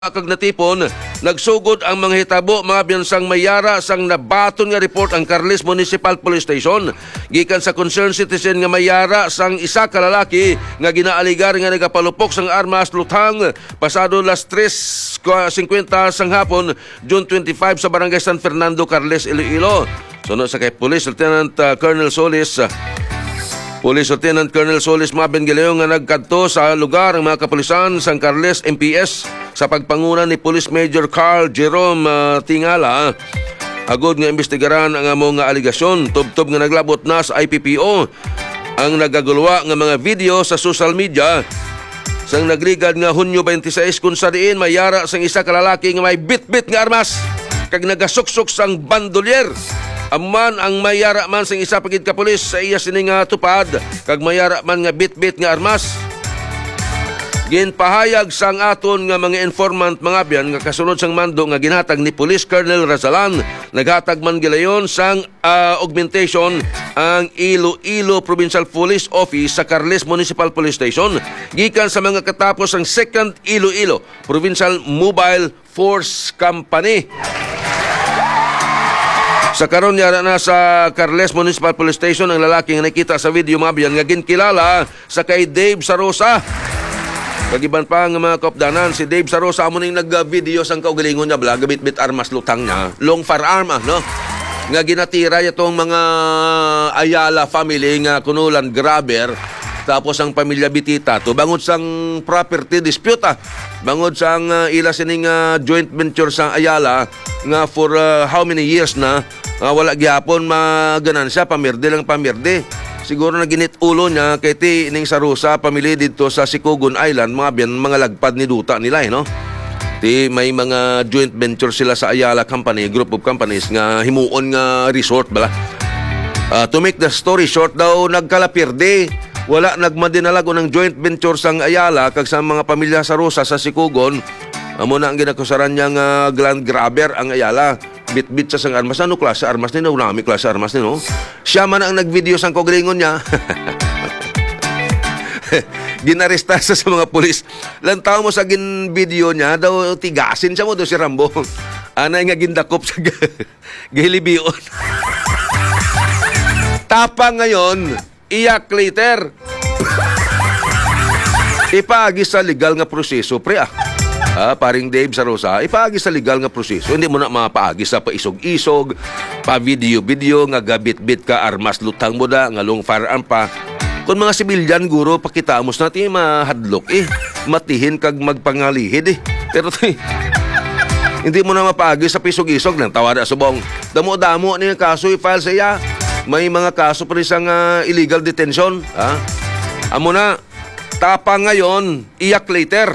kag natipon, nagsugod ang mga hitabo mga biyansang mayara sang nabaton nga report ang Carles Municipal Police Station gikan sa concerned citizen nga mayara sang isa ka lalaki nga ginaaligar nga nagapalupok sang armas lutang pasado las 3:50 sang hapon June 25 sa barangay San Fernando, Carles, Iloilo. Sunod sa kay Police Lieutenant Colonel Solis Mabin Gileong nga nagkadto sa lugar ang mga kapulisan sang Carles MPS sa pagpanguna ni Police Major Carl Jerome Tingala. Agod nga imbestigaran ang among aligasyon. Tubtob nga naglabot na sa IPPO ang nagagulwa nga mga video sa social media sang nagligad nga Hunyo 26 kung sa diin mayara sang isa ka lalaki nga may bit-bit nga armas kag nagasuksok sang bandolier. Amman ang mayara man sang isa pagid ka pulis sa iya sini nga tupad kag mayara man nga bit-bit nga armas. Ginpahayag sang aton nga mga informant mga biyan nga kasunod sang mando nga ginhatag ni Police Colonel Razalan, naghatag man gilayon sang augmentation ang Iloilo Provincial Police Office sa Carles Municipal Police Station gikan sa mga katapos ang 2nd Iloilo Provincial Mobile Force Company. Sa karon yara na sa Carles Municipal Police Station ang lalaki nga nakita sa video mga biyan nga ginkilala sa kay Dave Sarosa. Kagiban pa nga mga kaupdanan, si Dave Sarosa amo ning nag-video sang kaugalingon niya bla gabit-bit armas lutang niya, long firearm no. Nga ginatira itong mga Ayala family nga kunulan grabber. Tapos ang pamilya Bitita to bangod sang property dispute bangod sang ila sining joint venture sa Ayala nga for how many years na wala gyapon maganansya, pamirde lang pamirde. Siguro na ginit ulo niya kay ti ning Sarosa pamilya dito sa Sikugon Island mga biyan mga lagpad ni duta nila no. Ti may mga joint venture sila sa Ayala Company, group of companies nga himuon nga resort bala. To make the story short daw nagkalapirde. Wala nagmadinalago ng joint venture sang Ayala kag sa mga pamilya Sarosa sa Sikugon. Amo na ang ginakusaran niya nga grand grabber ang Ayala. Bit-bit sa sang armas. Ano klase armas nino? Unami klase armas nino. Siya man ang nagvideo sang koglingon niya. Ginaresta sa mga pulis. Lantaw mo sa video niya daw tigasin siya mo do si Rambo. Anay nga gindakop sa gihilibion. Tapang ngayon, iyak later. Ipaagi sa legal nga proseso, pre paring Dave Sarosa, ipaagi sa legal nga proseso. Hindi mo na mapaagi sa paisog-isog, pa-video-video, nga gabit-bit ka, armas lutang mo da, nga long firearm pa. Kung mga sibilyan, guro, pakitamos natin mahadlok matihin kag magpangalihid Pero hindi mo na mapaagi sa pisog-isog ng tawada subong. Damo-damo na yung kaso i-file sa iya. May mga kaso pa rin sa illegal detention. Amo na, tapang ngayon, iyak later.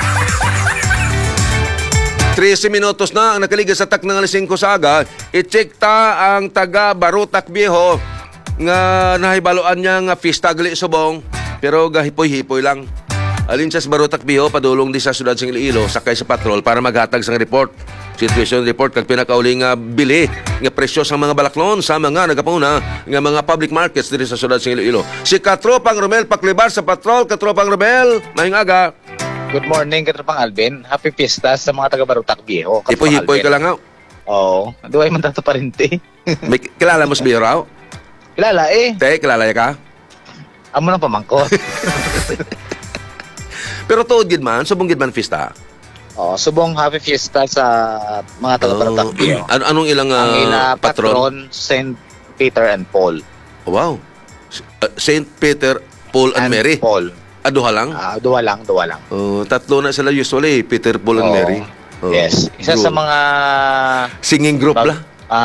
13 minutos na ang nakaligas sa taknang alas 5 saga. I-check ta ang taga Barutak Viejo nga nahibaloan niya nga fista gali subong pero gahipoy-hipoy lang. Alin sa Barutak Viejo padulong di sa siyudad sing Iloilo sakay sa patrol para maghatag sang report. Situation report kag pinakauli nga bili nga presyo sa mga balaklon sa mga nagapuna nga mga public markets diri sa siyudad sing Iloilo. Si Katropang Romel Paklibar sa patrol. Katropang Romel, mahing aga. Good morning, Katropang Alvin. Happy Fiesta sa mga taga Barutak Viejo. Hipoy-hipoy ka lang nga. Oo. Duway man tato pa rin, te. May kilala mo sa Biro raw? Kilala Te, kilala ka? Amo nang pamangkot. Pero tuod gid man, subong gid man fiesta. Subong Happy Fiesta sa mga taga Barutak Viejo. Anong ilang ang patron? St. Peter and Paul. Wow. St. Peter, Paul and Mary. Paul. Duha lang? Duha lang. Tatlo na sila usually, Peter, Paul and Mary. Yes. Isa sa mga singing group la.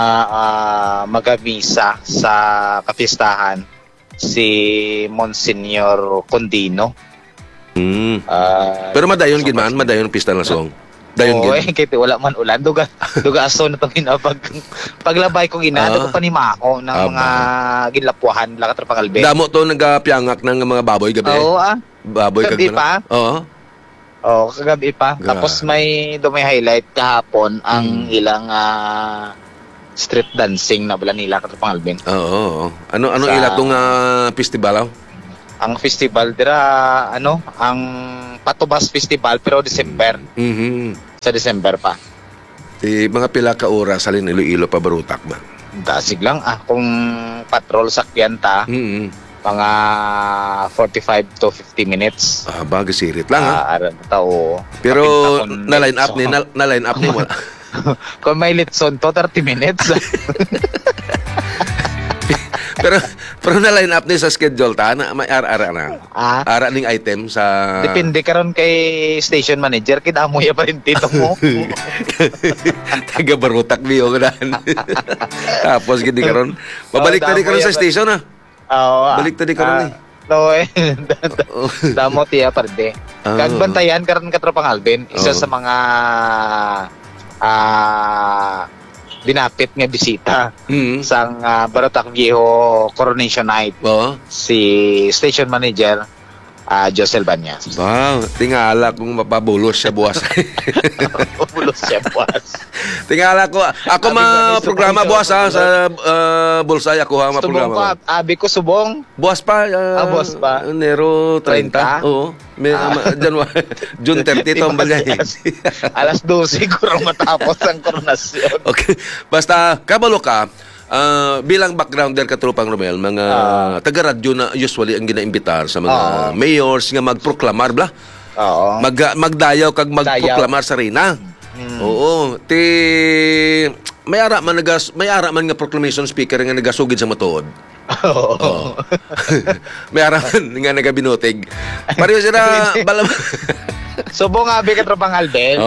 Magabisa sa kapistahan si Monsignor Condino. Pero madayon gid man, madayon pista na song. Dayon gid. Kay wala man ulan duga aso na tong paglabay ko ginado ko panimako ng mga ginlapuhan la Katropang Alvin. Damo to nagapiangak ng mga baboy gabi. Baboy kagabi pa. Kagabi pa. Tapos may highlight kahapon ang ilang street dancing na bala nila Katropang Alvin. Ano ila tong festival? Ang festival dira ang Patubas Festival pero December. Sa December pa. Mga pila ka oras halin Iloilo pa barutak ba? Dasig lang kung patrol sakyan ta, mga 45 to 50 minutes. Baga sirit lang ha. Aran tao. Pero na-line up ni wala. Kung may litson to 30 minutes. pero na-line up ni sa schedule ta na may ara na. Ara ning item sa Depende karon kay station manager kid amo ya pa rin tito mo. Taga barutak biyo ganan. Tapos gid karon. Babalik tadi karon sa station ha. Balik tadi karon No, damo tiya parde. Kagbantayan karon katropang Alvin, isa sa mga dinapit nga bisita sang Barotac Viejo Coronation Night. Si station manager Josel Banyas. Wow, tingala kung mapabulos siya buwas. Mapabulos siya buwas. Tingala ko, ako programa buwas sa Bulsay ako ha programa. Subong ko, abi ko subong. Buwas pa. Buwas pa. Enero 30. Oo. June 30 to ang balay. Alas 12 siguro matapos ang koronasyon. Okay. Basta kabalo ka, bilang backgrounder Katropang Romel, mga taga-radyo na usually ang ginaimbitar sa mga mayors nga magproklamar bla. Magdayaw kag magproklamar sa Reyna. Oo, may ara man nga proclamation speaker nga nagasugid sa matuod. May ara man nga nagabinutig. Pareho sila balam. Subong abi Katropang Alben.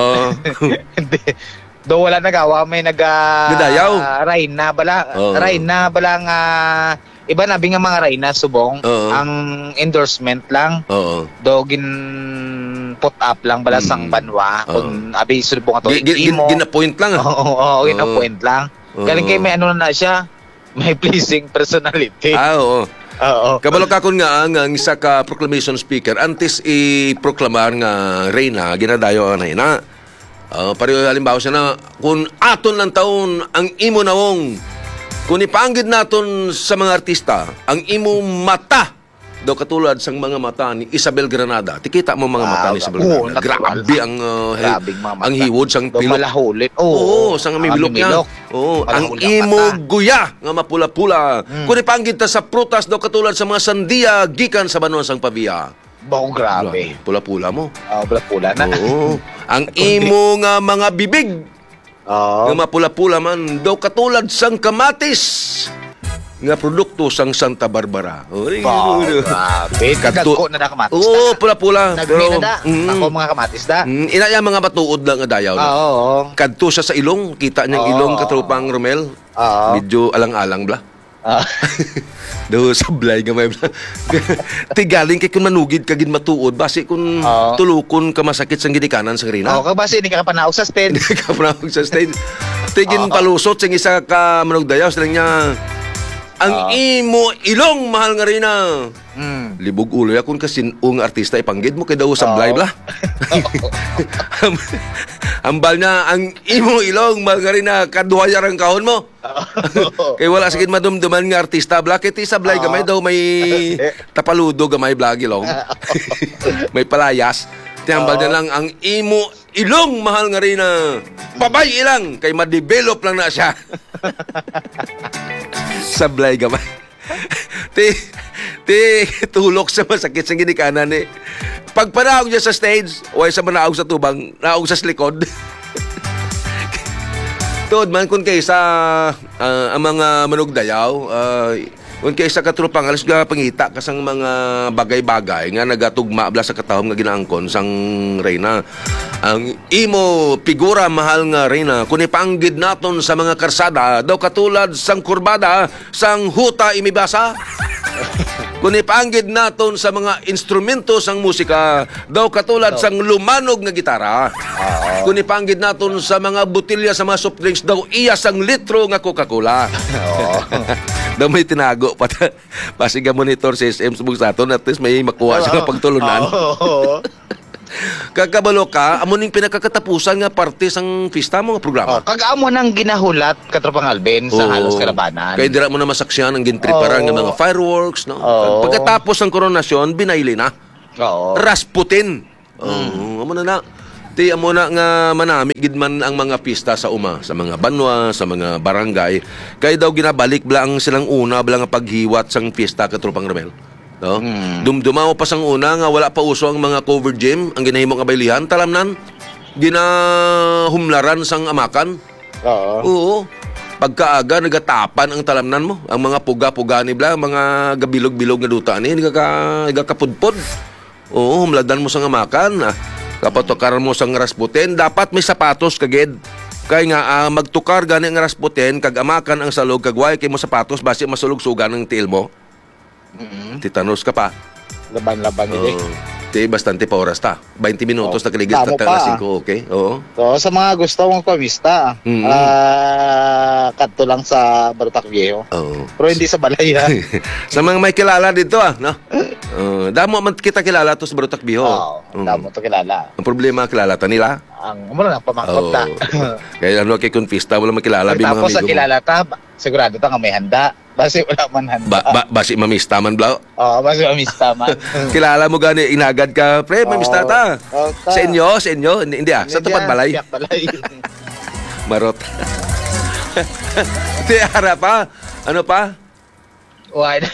Do wala nagawa may Nadayaw. Reyna bala nga iba nabi nga mga Reyna subong ang endorsement lang. Do gin put up lang bala sang banwa kung abi subong ato gina-point lang. Gina-point lang. Galing kay may ano na siya, may pleasing personality. Oo. Kabalo ka kun nga ang isa ka proclamation speaker antes i-proklamar nga Reyna ginadayo ang Reyna. Pareho halimbawa siya na kung aton lang taon ang imo nawong kung ipaanggid naton sa mga artista ang imo mata daw katulad sang mga mata ni Isabel Granada. Tikita mo mga mata ni Isabel Granada. Grabe ang hiwod sang pilok. Sang milok niya. Ang imo guya nga mapula-pula. Kung ipaanggid ta sa prutas daw katulad sa mga sandia gikan sa banuan sang pabiya. Grabe. Pula-pula mo. Pula-pula na. Ang imo nga mga bibig nga mapula-pula man daw katulad sang kamatis nga produkto sang Santa Barbara. Grabe. Kadto na kamatis. Pula-pula. Pero ako mga kamatis da. Inaya mga batuod lang nga dayaw. Kadto siya sa ilong, kita niyang ilong Katropang Romel. Medyo alang-alang bla. Do sablay gamay bla. Tigaling kay kun manugid kagin matuod base kun tulukon ka masakit sang gidikanan sang Reyna. Kag base ni ka panaog sa stage. Tigin palusot sing isa ka manugdayaw sila niya. Ang imo ilong mahal nga Reyna. Libog ulo ya kun kasinung artista ipanggid mo kay daw sablay bla. Ambal na ang imo ilong mahal nga Reyna kaduhayar ang kahon mo. Kay wala sagid madumduman nga artista bla kay ti sablay gamay daw may tapaludo gamay bla gilong. May palayas. Tiambal na lang ang imo ilong mahal nga Reyna. Babay ilang kay ma-develop lang na siya. Sablay gamay. Ti tulok sa masakit sa ginikanan ni. Pagpanaog niya sa stage, way sa manaog sa tubang, naog sa likod. Tuod man kun kaysa ang mga manugdayaw, kun kaysa Katropang alas nga pangita kasang mga bagay-bagay nga nagatugma bla sa katawom nga ginaangkon sang Reyna. Ang imo figura mahal nga Reyna kun ipanggid naton sa mga karsada daw katulad sang kurbada sang huta imibasa. Kung ipaanggid naton sa mga instrumento sang musika daw katulad sang lumanog nga gitara. Kung ipaanggid naton sa mga botilya sa mga soft drinks daw iya sang litro nga Coca-Cola. Daw may tinago pasiga monitor sa SM subong sa aton at least may makuha sa pagtulunan. Kagabalo ka, amo ning pinakakatapusan nga parte sang pista mo nga programa. Kag-amo nang ginahulat Katropang Alben sa halos kalabanan. Kaya dira mo na masaksyan ang gintriparan nga mga fireworks, no? Pagkatapos ng koronasyon, binayli na. Rasputin. Amo na. Ti amo na nga manami gid man ang mga pista sa sa mga banwa, sa mga barangay. Kay daw ginabalik bla ang silang una bla nga paghiwat sang pista ka Tropang Ramel. No? Dumdumaw pa sang una nga wala pa uso ang mga cover gym, ang ginahimo nga baylihan, talamnan ginahumlaran sang amakan. Oo. Pagkaaga nagatapan ang talamnan mo, ang mga puga-puga ni bla, mga gabilog-bilog nga duta ni nagakapudpod. Oo, humladan mo sang amakan. Kapatukaran mo sang Rasputin, dapat may sapatos kagid. Kaya nga magtukar gani ang Rasputin kag amakan ang salog kagway kay mo sapatos basi masulog sugan ng tiil mo. Titanos ka pa. Laban-laban nila. Di bastante pa oras ta. 20 minutos na kaligid ta na 5, okay? Oo. So sa mga gusto mong pamista, kadto lang sa Barutak Viejo. Oo. Pero hindi sa balay ha. Sa mga may kilala dito no? Damo man kita kilala to sa Barutak Viejo. Damo to kilala. Ang problema kilala ta nila. Ang na pamangkot ta. Kaya ano kay konfista wala makilala bi mga amigo. Tapos sa kilala ta, sigurado ta nga may handa. Basi wala man handa. Basi mamista man bla. Basi mamista man. Kilala mo gani inagad ka, pre, mamista ta. Sa inyo, hindi sa tupad balay. Marot. Tiara pa. Ano pa? Why?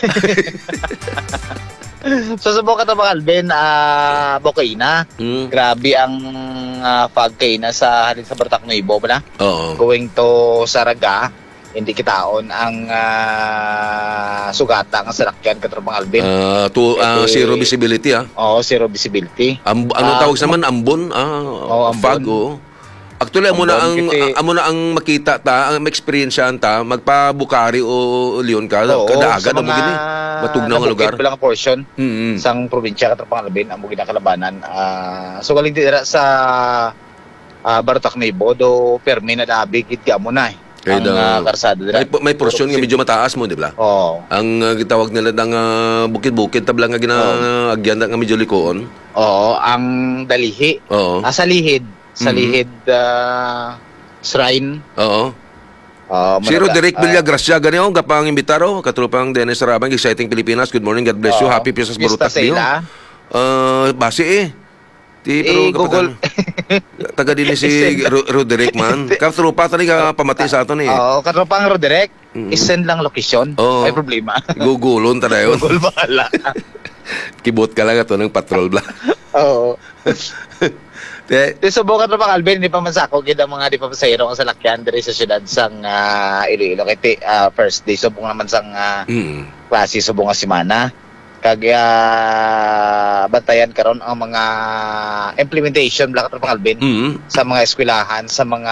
So subukan na mga Alvin, Bokina. Grabe ang pagkaina sa halin sa Barutak Nuevo ba na? Oo. Going to Saraga, hindi kitaon ang sugata ng salakyan katropang Alvin. Zero visibility Oo, zero visibility. Ano tawag naman? Ambon? Ambon. Fog, Actually, amo na ang makita ta, ang experience ta, magpabukari o Leon ka, kada agad mo gini. Matugnaw nga lugar. Sa mga portion sang probinsya katropang Alvin ang mugina kalabanan. So galing dira sa Barutak Nuevo do permi na dabi kit ka mo na ang karsada dira. May portion nga medyo mataas mo, di ba? Oo. Ang gitawag nila ng bukid-bukid tabla nga ginaagyan nga medyo likoon. Oo, ang dalihi. Oo. Sa lihid shrine. Oo. Si Roderick Villagracia ganyo gapang imbitaro katropang Dennis Sarabang Exciting Pilipinas. Good morning, God bless you. Happy Piesas Barutak Viejo. Base pero Google taga din si Roderick man. Katropa tani ka pamati sa ato ni. Oo, katropang Roderick, isend lang location. May problema. Gugulon ta dayon. Google bahala. Kibot ka lang ato ng patrol bla. Oo. Subukan na pa Alvin, hindi pa man sako gid ang mga di pa pasahero ang salakyan diri sa syudad sang Iloilo kay first day subong naman sang klase subong nga semana. Kag bantayan karon ang mga implementation bla katro Alvin sa mga eskwelahan, sa mga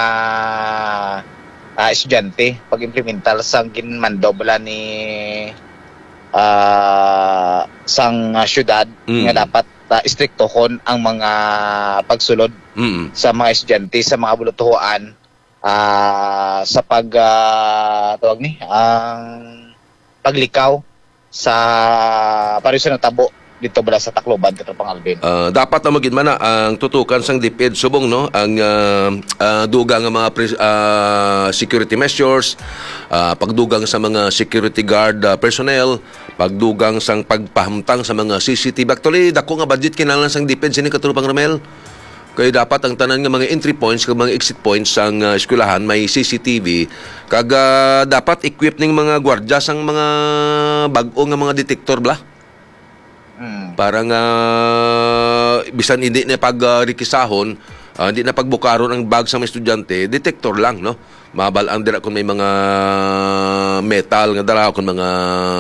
estudyante pag implemental sang ginmando bala ni sang syudad nga dapat istriktohon ang mga pagsulod sa mga estudyante sa mga bulutuhan sa tawag ni ang paglikaw sa parisyon ng tabo dito bala sa Tacloban katropang Alvin. Dapat na magin man ang tutukan sang DepEd subong no ang dugang nga mga security measures, pagdugang sa mga security guard personnel, pagdugang sang pagpahamtang sa mga CCTV. Actually dako nga budget kinahanglan sang DepEd sini katropang Ramel. Kaya dapat ang tanan nga mga entry points kag mga exit points sang eskwelahan may CCTV kag dapat equip ning mga gwardiya sang mga bag-o nga mga detektor bla. Para nga bisan hindi na pagrikisahon, hindi na pagbukaron ang bag sa mga estudyante, detektor lang no. Mabalaan dira kung may mga metal nga dala kung mga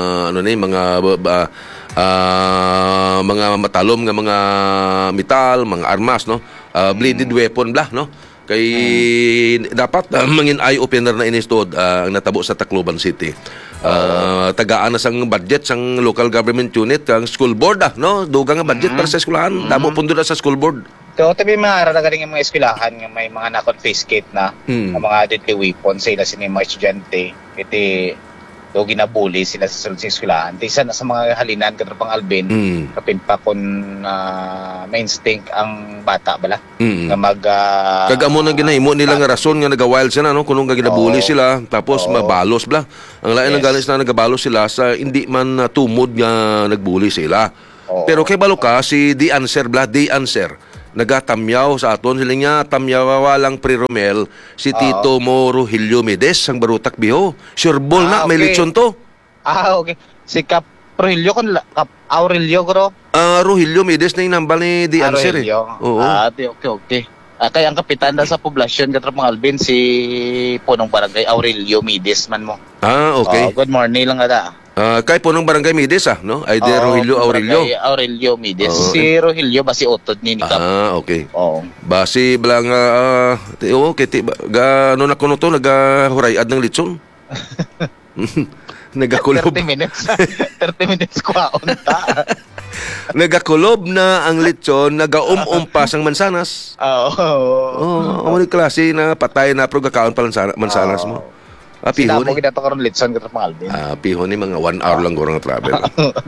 mga matalom nga mga metal, mga armas no. Bladed weapon bla no. Kay dapat mangin eye opener na inistod ang natabo sa Tacloban City. Tagaan na sang budget sang local government unit kang school board no dugang nga budget para sa eskwelahan damo pundo na sa school board. So tabi mga galing mga eskwelahan nga may mga na-confiscate na mga deadly weapons sa ila sini mga estudyante iti do ginabuli sila sa sulod sa eskwelahan. Isa na sa mga halinan katropang Alvin kapin pa kun may instinct ang bata bala nga mag kagamo nang ginahimo nila nga rason nga nagawild sila no kunong ginabuli sila tapos mabalos bla ang lain ng galis na nagabalos sila sa hindi man tumod nga nagbuli sila. Pero kay balo ka si The Answer bla The Answer nagatamyaw sa aton sila nga tamyawa lang pre Romel si Tito Moro Hilyomides ang barutak biho. Sureball na may lechon to. Okay. Si Kap Rogelio kon Kap Aurelio gro. Rogelio Mides na yung nambal ni The Answer eh. Oo. Okay. Kaya ang kapitan na sa poblasyon katrapang Alvin si punong barangay Aurelio Mides man mo. Okay. Good morning lang ada. Kay punong barangay Mides no? Ay de Rogelio Aurelio. Aurelio Mides. Si Rogelio ba si Otod ni Kap? Okay. Oo. Basi blang okay ano na kuno to nagahurayad ng litson. Nagakulob. 30 minutes kwaon ta. Nagakulob na ang litson, nagaumumpas ang mansanas. Amo ni klase na patay na pero gakaon pa mansanas mo. Piho ni. Sila mo karon litson ka mga Alvin. Piho ni mga 1 hour lang gurang travel.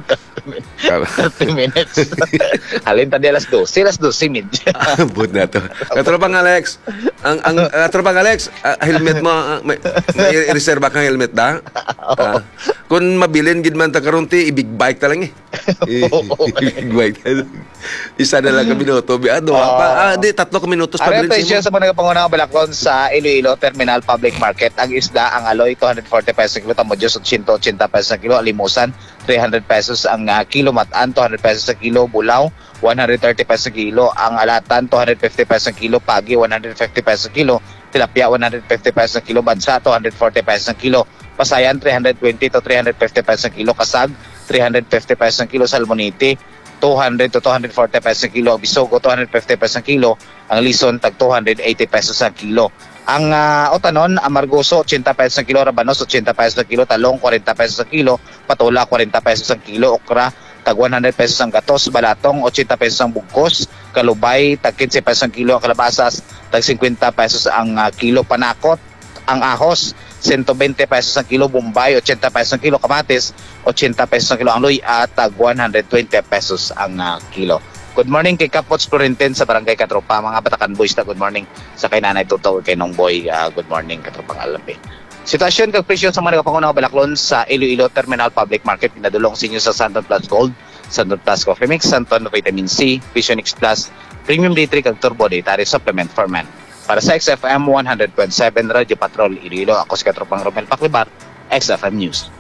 30 minutes. Halin tadi alas 12 midya. But na to. Katropang Alex, ang katropang Alex, helmet mo may reserve kang helmet da? Kung mabilin gid man ta karon ti big bike ta lang eh. Big bike. Isa na lang ka minuto biado pa. Di 3 minutos pa bilin siya sa mga pangunang balakon sa Iloilo Terminal Public Market. Ang isda ang aloy 240 pesos kilo, tamodyo 180 pesos kilo, alimusan 300 pesos ang kilo, mataan 200 pesos sa kilo, bulaw 130 pesos kilo, ang alatan 250 pesos kilo, pagi 150 pesos kilo, tilapia 150 pesos kilo, bansa 240 pesos kilo, pasayan 320 to 350 pesos kilo, kasag 350 pesos kilo, salmoniti 200 to 240 pesos kilo, bisogo 250 pesos kilo, ang lison tag 280 pesos ang kilo. Ang otanon, amargoso 80 pesos ang kilo, rabanos 80 pesos ang kilo, talong 40 pesos ang kilo, patula 40 pesos ang kilo, okra tag 100 pesos ang gatos, balatong 80 pesos ang bugkos, kalubay tag 15 pesos ang kilo, ang kalabasas tag 50 pesos ang kilo, panakot, ang ahos 120 pesos ang kilo, bombay 80 pesos ang kilo, kamatis 80 pesos ang kilo, ang luy at tag 120 pesos ang kilo. Good morning kay Kapots Florenten sa Barangay Katropa, mga Batakan Boys na good morning sa kay Nanay Tuto, kay Nong Boy, good morning Katropang Alampi. Sitwasyon kag presyo sa mga nagapangunang balaklon sa Iloilo Terminal Public Market, pinadulong sa inyo sa Santon Plus Gold, Santon Plus Coffee Mix, Santon Vitamin C, Visionix Plus, Premium D3 kag Turbo Dietary Supplement for Men. Para sa XFM 100.7 Radio Patrol Iloilo, ako si Katropang Romel Paclibar, XFM News.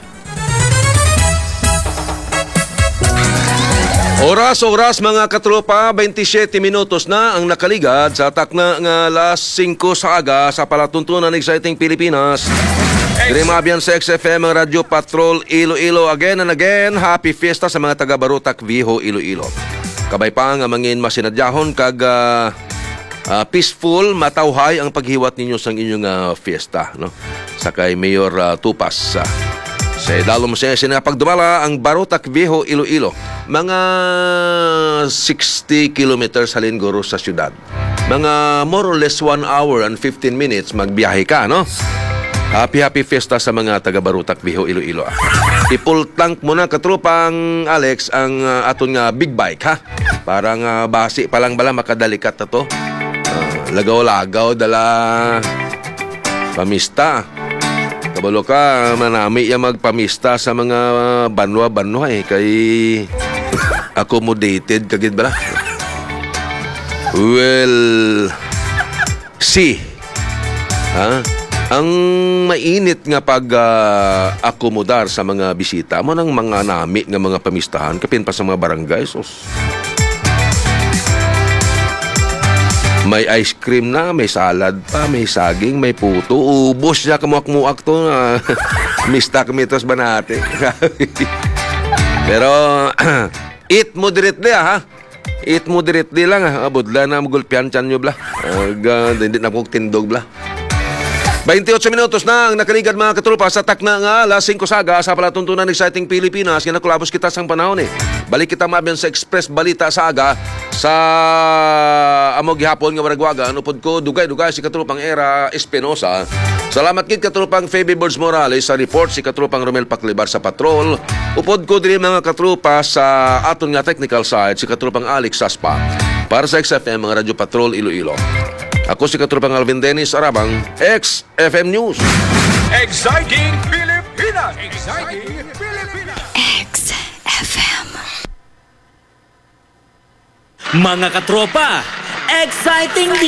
Oras mga katropa, 27 minutos na ang nakaligad sa takna nga alas 5 sa aga sa palatuntunan ng Exciting Pilipinas. Grimabian sa XFM ang Radio Patrol Iloilo. Again and again, happy fiesta sa mga taga-Barutak Viejo Iloilo. Kabay pa nga mangin masinadyahon kag peaceful, matawhay ang paghiwat ninyo sa inyong fiesta, no? Sa kay Mayor Tupas. Sa idalom siya sinapagdumala ang Barutak Viejo Iloilo. Mga 60 kilometers halin guro sa syudad. Mga more or less 1 hour and 15 minutes magbiyahe ka, no? Happy fiesta sa mga taga Barutak Viejo Iloilo. I-full tank mo na katropang Alex ang aton nga big bike, ha? Parang basi pa lang bala makadalikat na to. Lagaw-lagaw dala pamista. Kabalo ka, manami yung magpamista sa mga banwa-banwa kay accommodated kagid bala. Well, ang mainit nga pag-akomodar sa mga bisita mo ng mga nami nga mga pamistahan kapin pa sa mga barangay. Sos. May ice cream na, may salad pa, may saging, may puto. Ubos niya kamuak-muak to na mista kamitos ba natin? Pero eat moderately ha. Eat moderately lang ha. Budla na magulpian chan nyo bla. Hindi na kong tindog bla. 28 minutos na ang nakaligad mga katrupa sa takna nga alas 5 saga sa palatuntunan ng Exciting Pilipinas. Yan nakulabos kita sang panahon Balik kita mabiyan sa Express Balita sa aga sa amog gihapon nga maragwaga. Upod ko dugay-dugay si katrupang Era Espinosa. Salamat kid katrupang Fabi Birds Morales sa report, si katrupang Romel Paclibar sa patrol. Upod ko diri mga katrupa sa aton nga technical side si katrupang Alex Saspa. Para sa XFM mga Radio Patrol Iloilo. Ako si katrupang Alvin Dennis Arabang, XFM News. Exciting Pilipinas! Exciting Pilipinas! XFM. Mga katropa, exciting